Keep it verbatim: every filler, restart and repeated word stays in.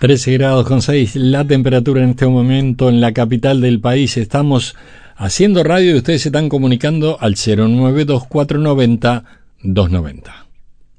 trece grados con seis la temperatura en este momento en la capital del país. Estamos haciendo radio y ustedes se están comunicando al cero nueve dos cuatro nueve cero dos nueve cero.